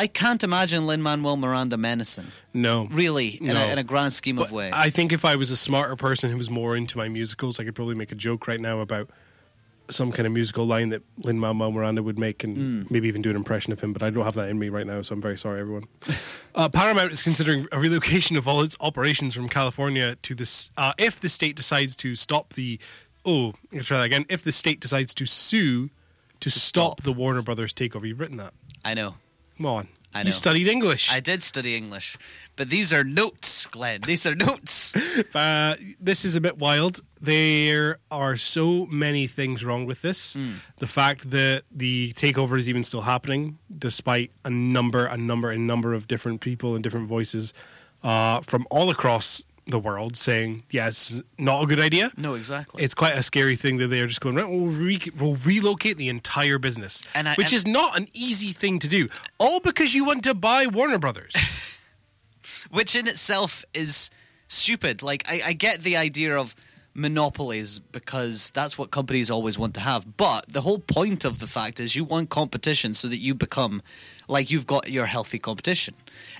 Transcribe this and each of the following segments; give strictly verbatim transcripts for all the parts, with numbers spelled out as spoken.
I can't imagine Lin-Manuel Miranda menacing. No. Really, in, no. A, in a grand scheme but of way. I think if I was a smarter person who was more into my musicals, I could probably make a joke right now about some kind of musical line that Lin-Manuel Miranda would make and mm. maybe even do an impression of him, but I don't have that in me right now, so I'm very sorry, everyone. uh, Paramount is considering a relocation of all its operations from California to this, uh, if the state decides to stop the, oh, I'm going to try that again, if the state decides to sue to, to stop, stop the Warner Brothers takeover. You've written that. I know. Come on. I know. You studied English. I did study English. But these are notes, Glenn. These are notes. uh, this is a bit wild. There are so many things wrong with this. Mm. The fact that the takeover is even still happening, despite a number, a number, a number of different people and different voices uh, from all across the world saying, yeah, it's not a good idea. No, exactly. It's quite a scary thing that they're just going, right, we'll, re- we'll relocate the entire business, and I, which and is not an easy thing to do, all because you want to buy Warner Brothers. Which in itself is stupid. Like, I, I get the idea of monopolies because that's what companies always want to have, but the whole point of the fact is you want competition so that you become, like, you've got your healthy competition.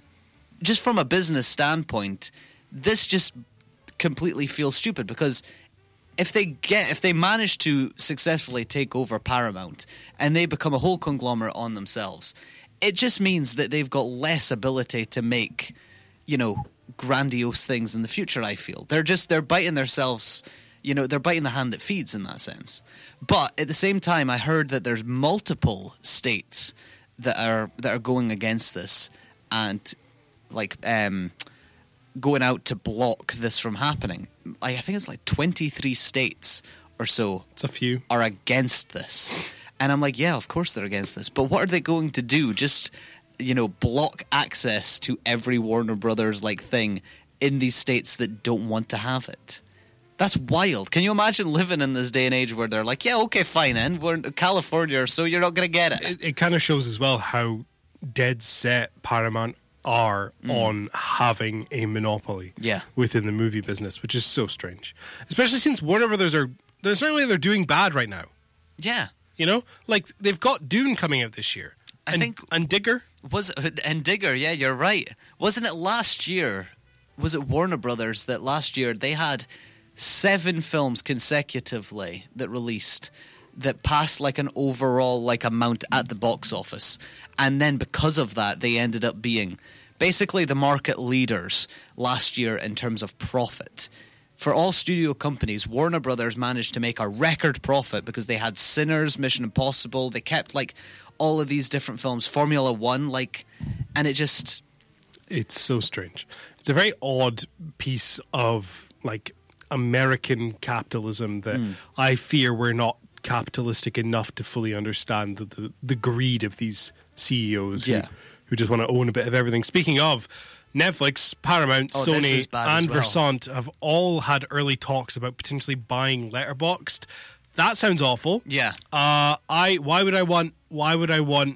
Just from a business standpoint, this just completely feels stupid because if they get if they manage to successfully take over Paramount and they become a whole conglomerate on themselves, it just means that they've got less ability to make, you know, grandiose things in the future. I feel they're just they're biting themselves, you know, they're biting the hand that feeds in that sense. But at the same time, I heard that there's multiple states that are that are going against this and like um. going out to block this from happening. I think it's like twenty-three states or so. It's a few. Are against this. And I'm like, yeah, of course they're against this. But what are they going to do? Just, you know, block access to every Warner Brothers like thing in these states that don't want to have it? That's wild. Can you imagine living in this day and age where they're like, yeah, okay, fine, and we're in California, so you're not going to get it. It, it kind of shows as well how dead set Paramount are mm. on having a monopoly yeah. within the movie business, which is so strange. Especially since Warner Brothers are, they're certainly they're doing bad right now. Yeah. You know? Like, they've got Dune coming out this year. I and, think... And Digger. Was And Digger, yeah, you're right. Wasn't it last year, was it Warner Brothers that last year they had seven films consecutively that released that passed like an overall like amount at the box office, and then because of that they ended up being basically the market leaders last year in terms of profit. For all studio companies, Warner Brothers managed to make a record profit because they had Sinners, Mission Impossible, they kept like all of these different films, Formula One, like, and it just... It's so strange. It's a very odd piece of like American capitalism that mm. I fear we're not capitalistic enough to fully understand the, the, the greed of these C E Os yeah. who, who just want to own a bit of everything. Speaking of, Netflix, Paramount, oh, Sony, and well. Versant have all had early talks about potentially buying Letterboxd. That sounds awful. Yeah. Uh, I why would I want why would I want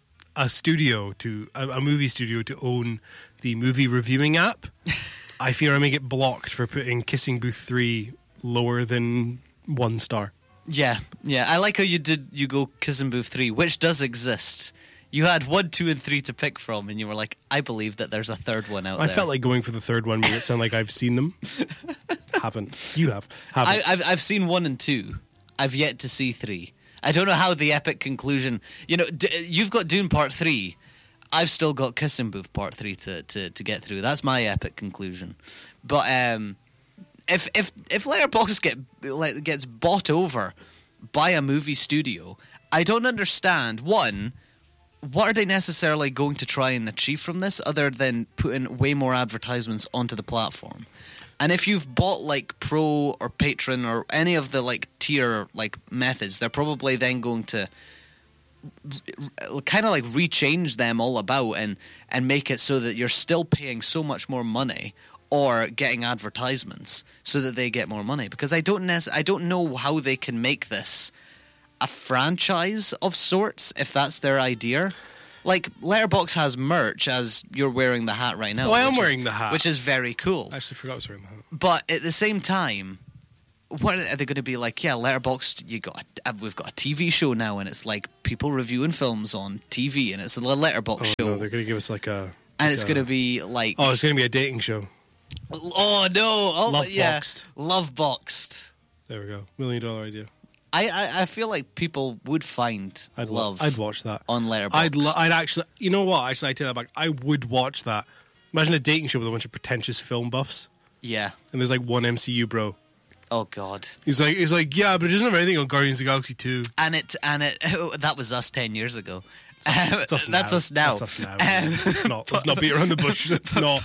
a studio to a, a movie studio to own the movie reviewing app? I fear I may get blocked for putting Kissing Booth three lower than one star. Yeah, yeah. I like how you did. You go Kissing Booth three, which does exist. You had one, two, and three to pick from, and you were like, "I believe that there's a third one out I there." I felt like going for the third one made it sound like I've seen them. Haven't you? Have haven't? I, I've I've seen one and two. I've yet to see three. I don't know how the epic conclusion. You know, d- you've got Dune Part three. I've still got Kissing Booth Part three to, to, to get through. That's my epic conclusion. But um. If if if Letterboxd get gets bought over by a movie studio, I don't understand. One, what are they necessarily going to try and achieve from this, other than putting way more advertisements onto the platform? And if you've bought like Pro or Patron or any of the like tier like methods, they're probably then going to kind of like rechange them all about and and make it so that you're still paying so much more money, or getting advertisements so that they get more money. Because I don't nec- I don't know how they can make this a franchise of sorts if that's their idea. Like, Letterboxd has merch, as you're wearing the hat right now. Oh, I am is, wearing the hat. Which is very cool. I actually forgot I was wearing the hat. But at the same time, what are they going to be like? Yeah, Letterboxd. You got a, we've got a T V show now, and it's like people reviewing films on T V, and it's a Letterboxd Oh, show. no, they're going to give us like a. And like it's a- going to be like, Oh, it's going to be a dating show. oh no, oh Love yeah, boxed. love boxed. There we go. Million dollar idea. I, I, I feel like people would find I'd wa- love I'd watch that. on Letterboxd. I'd lo- I'd actually. You know what? Actually, I take that back. I would watch that. Imagine a dating show with a bunch of pretentious film buffs, yeah. and there's like one M C U bro. Oh god. He's like, he's like, yeah, but it doesn't have anything on Guardians of the Galaxy two. And it and it that was us ten years ago. It's us That's now. us now. That's us now. Um, It's not. Let's not beat around the bush. It's not.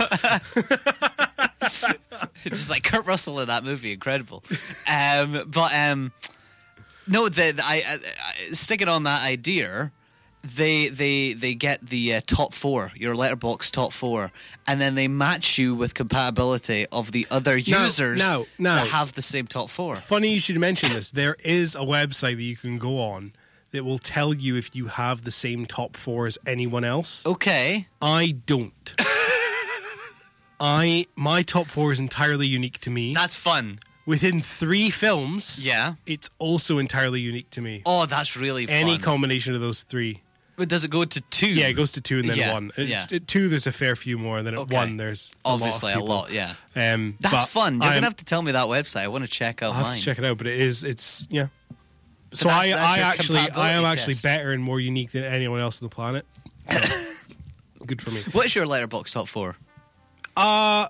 Just like Kurt Russell in that movie, incredible. Um, but um, no, the, the, I, I, I sticking on that idea. They they they get the uh, top four, your Letterboxd top four, and then they match you with compatibility of the other Now- users now- now- that have the same top four. Funny you should mention this. There is a website that you can go on that will tell you if you have the same top four as anyone else. Okay. I don't. I my top four is entirely unique to me. That's fun. Within three films, Yeah. it's also entirely unique to me. Oh, that's really fun. Any combination of those three. But does it go to two? Yeah, it goes to two and then Yeah, one. At, yeah. at two, there's a fair few more, and then at Okay. one, there's Obviously a a lot. lot, yeah. Of people. Um, That's but fun. You're I'm- going to have to tell me that website. I want to check out I'll have mine. to check it out, but it is. It's yeah. So, that's- I, that's I your actually, I am compatibility actually test. better and more unique than anyone else on the planet. So, good for me. What's your Letterboxd top four? Uh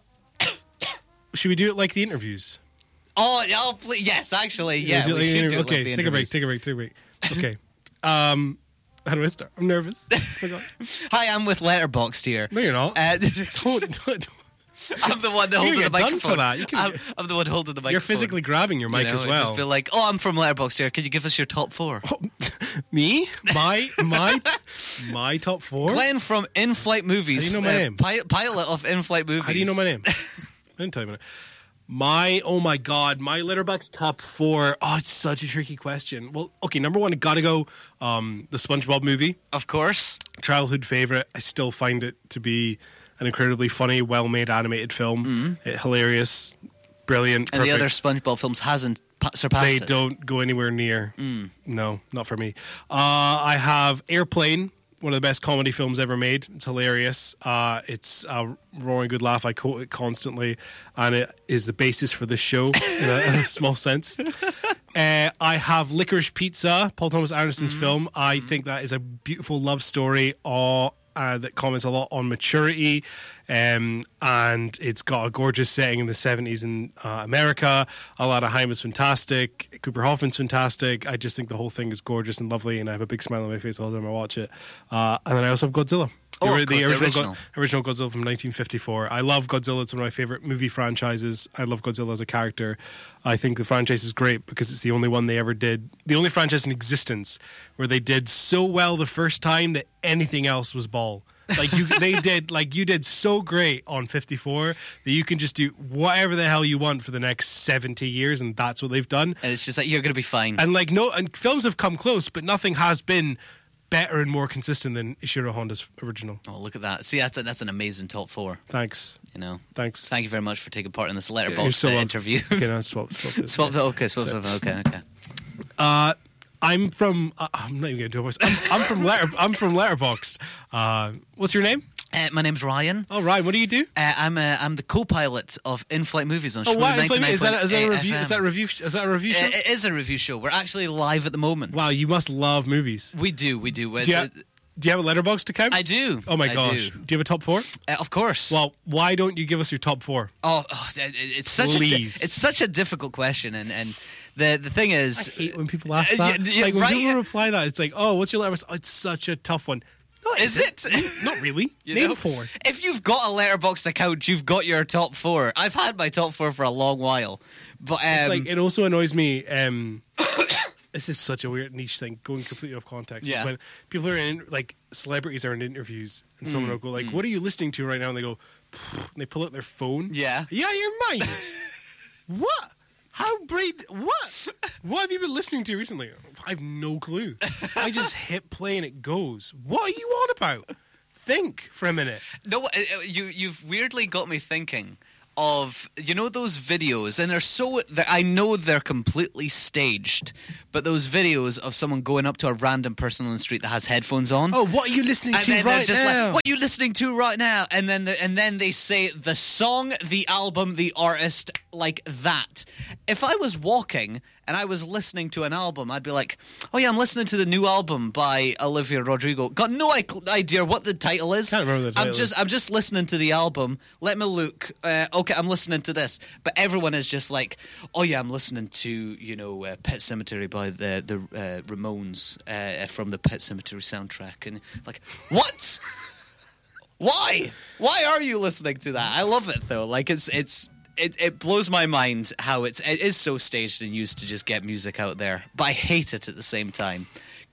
should we do it like the interviews? Oh, yeah, oh, please. Yes, actually, yeah. do it We like the should interview- do it okay, like the take a break. interviews. Take a break. Take a break. Okay. um, how do I start? I'm nervous. Oh my God. Hi, I'm with Letterboxd here. No, you're not. Uh, don't, don't, I'm the one that You holding the get done microphone. for that. You can- I'm, I'm the one holding the microphone. you're physically grabbing your mic You know, as and well. Just be like, oh, I'm from Letterboxd here. Can you give us your top four? Me? My my my top four? Glenn from In-Flight Movies. How do you know my uh, name? pi- pilot of In-Flight Movies. How do you know my name? I didn't tell you my name. My, oh my God, my Letterboxd top four. Oh, it's such a tricky question. Well, okay, number one, gotta go um, the SpongeBob movie. Of course. Childhood favorite. I still find it to be an incredibly funny, well-made animated film. It, hilarious, brilliant, And perfect. the other SpongeBob films hasn't pa- surpassed They it. don't go anywhere near. No, not for me. Uh, I have Airplane, one of the best comedy films ever made. It's hilarious. Uh, it's a roaring good laugh. I quote it constantly, and it is the basis for this show in a, in a small sense. Uh, I have Licorice Pizza, Paul Thomas Anderson's film. I think that is a beautiful love story. Uh, uh, that comments a lot on maturity, um, and it's got a gorgeous setting in the seventies in uh, America. Alana Haim is fantastic. Cooper Hoffman's fantastic. I just think the whole thing is gorgeous and lovely, and I have a big smile on my face all the time I watch it. Uh, and then I also have Godzilla. Oh, the, of the course, the original, original. Go- original Godzilla from nineteen fifty-four. I love Godzilla. It's one of my favorite movie franchises. I love Godzilla as a character. I think the franchise is great because it's the only one they ever did, the only franchise in existence where they did so well the first time that anything else was ball. Like you, they did, like you did so great on fifty-four that you can just do whatever the hell you want for the next seventy years, and that's what they've done. And it's just like, you're going to be fine. And like no, and films have come close, but nothing has been better and more consistent than Ishiro Honda's original. Oh, look at that. See, that's, a, that's an amazing top four, Thanks, you know. thanks. Thank you very much for taking part in this You're Letterboxd so uh, welcome. interview. Okay, no, swap, swap, this. Swap the, okay, swap So- the, okay, okay. Uh, I'm from. Uh, I'm not even going to do a voice. I'm, I'm from Letter. I'm from Letterboxd. Uh, what's your name? Uh, my name's Ryan. Oh, Ryan. What do you do? Uh, I'm uh, I'm the co-pilot of In-Flight Movies on Oh, Shmoo wow! ninety-nine Is that, is that a point eight review? F M. Is that a review? Is that a review show? It, it is a review show. We're actually live at the moment. Wow, you must love movies. We do, we do. Do It's, you, uh, have, do you have a Letterboxd account? I do. Oh my I gosh! do. Do you have a top four? Uh, of course. Well, why don't you give us your top four? oh, oh, it- it's such a di- Please. it's such a difficult question, and, and the the thing I is, hate when people ask Uh, that. yeah, yeah, like when right. people reply that, it's like, "Oh, what's your Letterboxd?" Oh, it's such a tough one. No, is isn't. it? Not really. You Name know? four. If you've got a Letterboxd account, you've got your top four. I've had my top four for a long while, but um, It's like it also annoys me. Um, this is such a weird niche thing, going completely off context. Yeah. Is when people are in, like celebrities are in interviews, and someone Mm, will go like, "What are you listening to right now?" And they go, and they pull out their phone. Yeah. Yeah, your mind. What? How bright? What? What have you been listening to recently? I have no clue. I just hit play and it goes. What are you on about? Think for a minute. no, uh, uh, you you've weirdly got me thinking of, you know, those videos, and they're so, they're, I know they're completely staged, but those videos of someone going up to a random person on the street that has headphones on. Oh, what are you listening and to then right they're just now? Like, what are you listening to right now? And then the, and then they say the song, the album, the artist, like that. If I was walking and I was listening to an album, I'd be like, oh yeah, I'm listening to the new album by Olivia Rodrigo. Got no idea what the title is. Can't remember the title I'm just is. I'm just listening to the album. Let me look. Uh, okay, I'm listening to this. But everyone is just like, oh yeah, I'm listening to, you know, uh, Pet Sematary by the the uh, Ramones uh, from the Pet Sematary soundtrack. And like, what? Why? Why are you listening to that? I love it though. Like it's it's it, it blows my mind how it's it is so staged and used to just get music out there. But I hate it at the same time.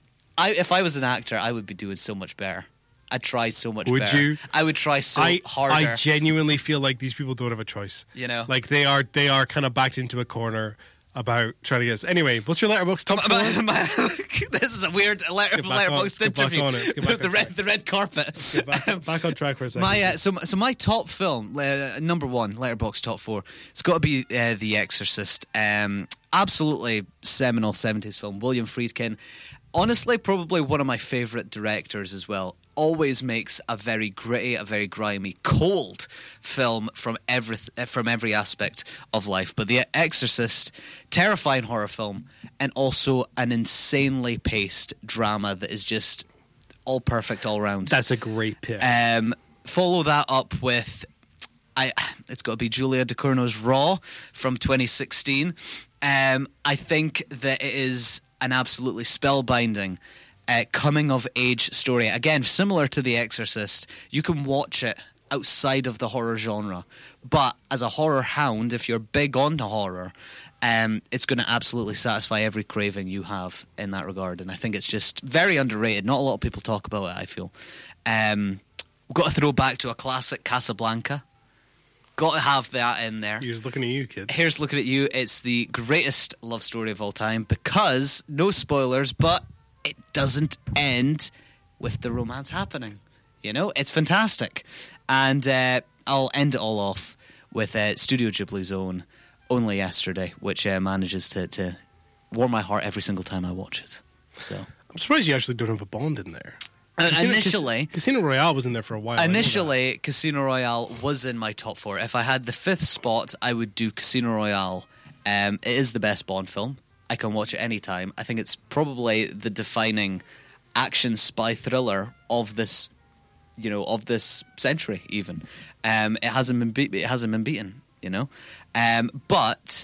I if I was an actor, I would be doing so much better. I'd try so much Would better. you? I would try so I, harder. I genuinely feel like these people don't have a choice. You know? Like they are they are kind of backed into a corner about trying to get us. Anyway, what's your Letterboxd top four? My- my- this is a weird letter, Let's get back on- Letterboxd let's get back interview. on it. Let's get back the on red track. the red carpet. Get back, back on track for a second. My uh, so so my top film, uh, number one, Letterboxd top four. It's got to be uh, The Exorcist. Um, absolutely seminal seventies film. William Friedkin. Honestly, probably one of my favorite directors as well. Always makes a very gritty, a very grimy, cold film from every from every aspect of life. But The Exorcist, terrifying horror film, and also an insanely paced drama that is just all perfect all round. That's a great pick. Um, follow that up with, I. It's got to be Julia Ducournau's Raw from twenty sixteen. Um, I think that it is an absolutely spellbinding uh, coming-of-age story. Again, similar to The Exorcist, you can watch it outside of the horror genre. But as a horror hound, if you're big onto horror, um, it's going to absolutely satisfy every craving you have in that regard. And I think it's just very underrated. Not a lot of people talk about it, I feel. Um, we've got to throw back to a classic, Casablanca. Got to have that in there. He was looking at you, kid. Here's looking at you. It's the greatest love story of all time because, no spoilers, but it doesn't end with the romance happening. You know, it's fantastic. And uh, I'll end it all off with uh, Studio Ghibli's own Only Yesterday, which uh, manages to, to warm my heart every single time I watch it. So I'm surprised you actually don't have a Bond in there. Uh, Casino, initially, Cas- Casino Royale was in there for a while. I know initially, Casino Royale was in my top four. If I had the fifth spot, I would do Casino Royale. Um, it is the best Bond film. I can watch it anytime. I think it's probably the defining action spy thriller of this, you know, of this century. Even um, it hasn't been beat. It hasn't been beaten. You know, um, but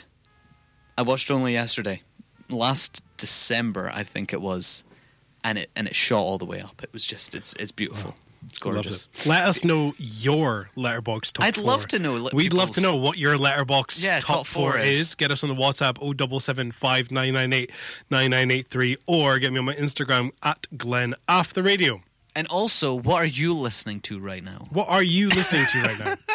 I watched Only Yesterday, last December, I think it was. And it and it shot all the way up. It was just it's it's beautiful. It's gorgeous. It. Let us know your Letterboxd top I'd four. love to know. li- We'd love to people's- know what your Letterboxd Yeah, top, top four four is. is. Get us on the WhatsApp oh seven seven five nine nine eight nine nine eight three or get me on my Instagram at Glenn Off the Radio. And also, what are you listening to right now? What are you listening to right now?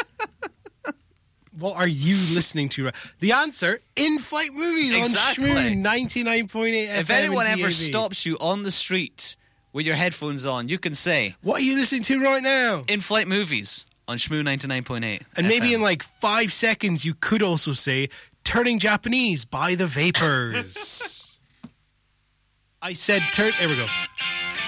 What are you listening to? Right? The answer: In-Flight Movies Exactly. on Shmoon ninety-nine point eight F M. If anyone and ever D A B. stops you on the street with your headphones on, you can say What are you listening to right now? In-Flight Movies on Shmoo ninety-nine point eight. And maybe in like five seconds, you could also say Turning Japanese by the Vapors. I said turn. There we go.